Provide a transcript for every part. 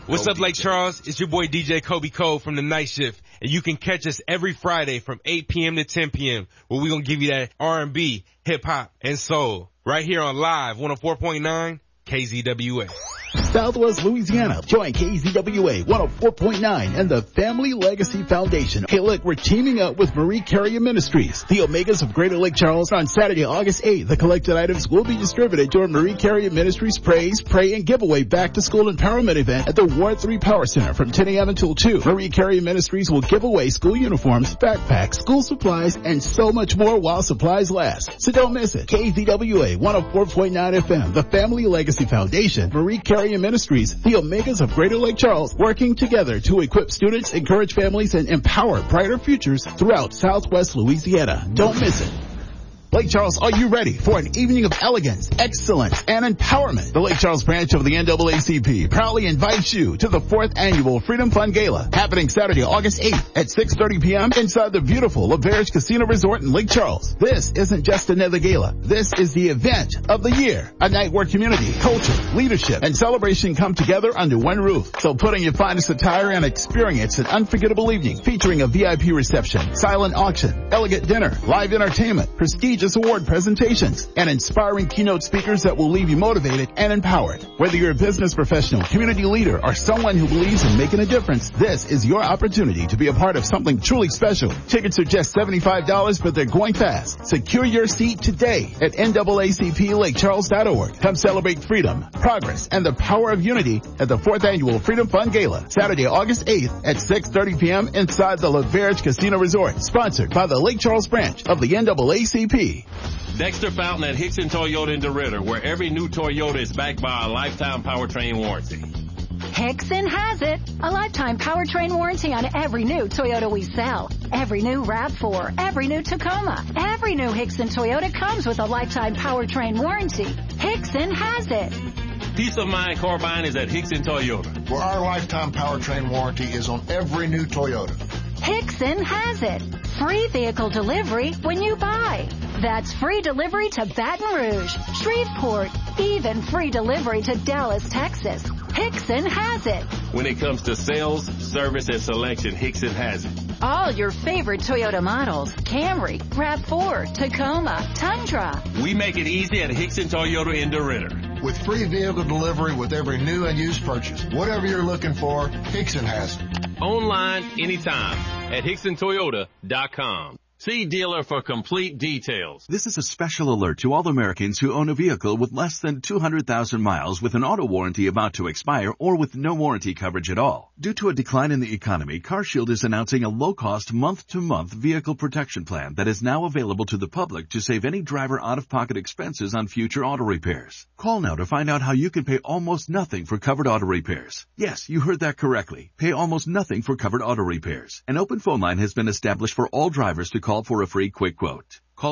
What's up, Lake Charles? It's your boy DJ Kobe Cole from The Night Shift, and you can catch us every Friday from 8 p.m. to 10 p.m. where we're going to give you that R&B, hip-hop, and soul right here on Live 104.9 KZWA. Southwest Louisiana. Join KZWA 104.9 and the Family Legacy Foundation. Hey, look, we're teaming up with Marie Carrier Ministries, the Omegas of Greater Lake Charles. On Saturday, August 8th, the collected items will be distributed during Marie Carrier Ministries Praise, Pray, and Giveaway Back to School Empowerment event at the Ward 3 Power Center from 10 a.m. until 2. Marie Carrier Ministries will give away school uniforms, backpacks, school supplies, and so much more while supplies last. So don't miss it. KZWA 104.9 FM, the Family Legacy Foundation, Marie Carrier Ministries, the Omegas of Greater Lake Charles, working together to equip students, encourage families, and empower brighter futures throughout Southwest Louisiana. Don't miss it. Lake Charles, are you ready for an evening of elegance, excellence, and empowerment? The Lake Charles branch of the NAACP proudly invites you to the 4th Annual Freedom Fund Gala, happening Saturday, August 8th at 6:30 p.m. inside the beautiful L'Auberge Casino Resort in Lake Charles. This isn't just another gala. This is the event of the year. A night where community, culture, leadership, and celebration come together under one roof. So put on your finest attire and experience an unforgettable evening featuring a VIP reception, silent auction, elegant dinner, live entertainment, prestigious award presentations, and inspiring keynote speakers that will leave you motivated and empowered. Whether you're a business professional, community leader, or someone who believes in making a difference, this is your opportunity to be a part of something truly special. Tickets are just $75, but they're going fast. Secure your seat today at NAACPLakeCharles.org. Come celebrate freedom, progress, and the power of unity at the 4th Annual Freedom Fund Gala, Saturday, August 8th at 6:30 p.m. inside the L'Auberge Casino Resort. Sponsored by the Lake Charles branch of the NAACP. Dexter Fountain at Hickson Toyota in DeRidder, where every new Toyota is backed by a lifetime powertrain warranty. Hickson has it. A lifetime powertrain warranty on every new Toyota we sell. Every new RAV4, every new Tacoma, every new Hickson Toyota comes with a lifetime powertrain warranty. Hickson has it. Peace of Mind car buying is at Hickson Toyota, where our lifetime powertrain warranty is on every new Toyota. Hickson has it. Free vehicle delivery when you buy. That's free delivery to Baton Rouge, Shreveport, even free delivery to Dallas, Texas. Hickson has it. When it comes to sales, service, and selection, Hickson has it. All your favorite Toyota models: Camry, RAV4, Tacoma, Tundra. We make it easy at Hickson Toyota in DeRidder. With free vehicle delivery with every new and used purchase. Whatever you're looking for, Hickson has it. Online, anytime, at HicksonToyota.com. See dealer for complete details. This is a special alert to all Americans who own a vehicle with less than 200,000 miles with an auto warranty about to expire or with no warranty coverage at all. Due to a decline in the economy, CarShield is announcing a low-cost month-to-month vehicle protection plan that is now available to the public to save any driver out-of-pocket expenses on future auto repairs. Call now to find out how you can pay almost nothing for covered auto repairs. Yes, you heard that correctly. Pay almost nothing for covered auto repairs. An open phone line has been established for all drivers to call for a free quick quote. Call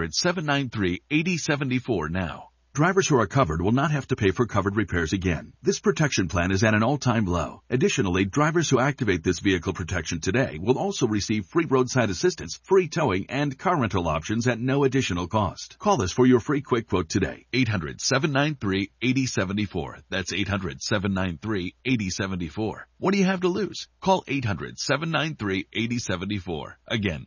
800-793-8074 now. Drivers who are covered will not have to pay for covered repairs again. This protection plan is at an all-time low. Additionally, drivers who activate this vehicle protection today will also receive free roadside assistance, free towing, and car rental options at no additional cost. Call us for your free quick quote today. 800-793-8074. That's 800-793-8074. What do you have to lose? Call 800-793-8074. Again,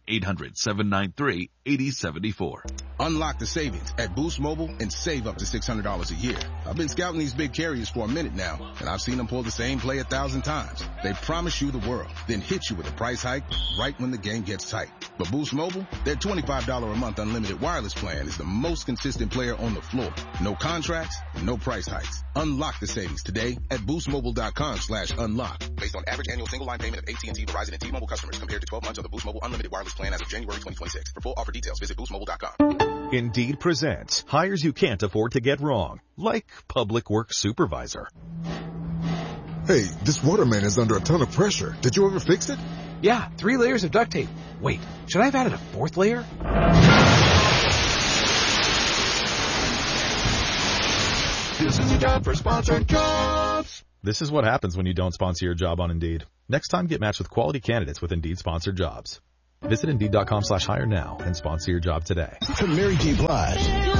800-793-8074. Unlock the savings at Boost Mobile and save up to $600 a year. I've been scouting these big carriers for a minute now, and I've seen them pull the same play 1,000 times. They promise you the world, then hit you with a price hike right when the game gets tight. But Boost Mobile, their $25 a month unlimited wireless plan is the most consistent player on the floor. No contracts, no price hikes. Unlock the savings today at boostmobile.com/unlock. Based on average annual single line payment of AT&T, Verizon, and T-Mobile customers compared to 12 months of the Boost Mobile unlimited wireless plan as of January 2026. For full offer details, visit boostmobile.com. Indeed presents hires you can't afford to get wrong, like public works supervisor. Hey, this waterman is under a ton of pressure. Did you ever fix it? Yeah, 3 layers of duct tape. Wait, should I have added a 4th layer? This is your job for Sponsored Jobs. This is what happens when you don't sponsor your job on Indeed. Next time, get matched with quality candidates with Indeed sponsored jobs. Visit Indeed.com/hire now and sponsor your job today. From Mary J. Blige.